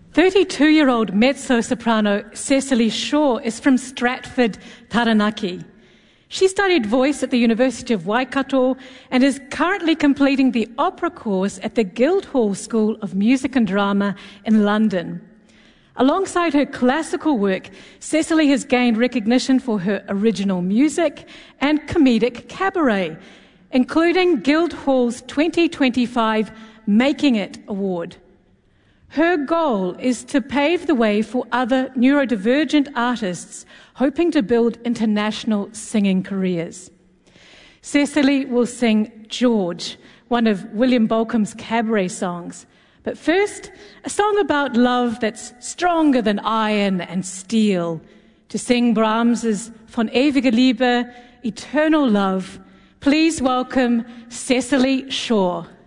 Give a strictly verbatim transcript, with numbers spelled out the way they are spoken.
thirty-two-year-old mezzo-soprano Cecily Shaw is from Stratford, Taranaki. She studied voice at the University of Waikato and is currently completing the opera course at the Guildhall School of Music and Drama in London. Alongside her classical work, Cecily has gained recognition for her original music and comedic cabaret, including Guildhall's twenty twenty-five Making It Award. Her goal is to pave the way for other neurodivergent artists hoping to build international singing careers. Cecily will sing George, one of William Bolcom's cabaret songs. But first, a song about love that's stronger than iron and steel. To sing Brahms's Von Ewige Liebe, Eternal Love, please welcome Cecily Shaw.